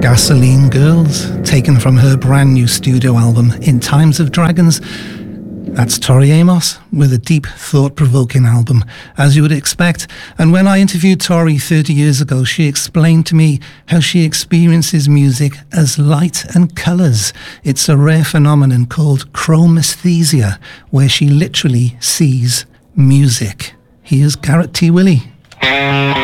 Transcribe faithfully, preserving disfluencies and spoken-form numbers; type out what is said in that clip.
Gasoline Girls, taken from her brand new studio album, In Times of Dragons. That's Tori Amos with a deep, thought-provoking album, as you would expect. And when I interviewed Tori thirty years ago, she explained to me how she experiences music as light and colours. It's a rare phenomenon called chromesthesia, where she literally sees music. Here's Garrett T. Willey.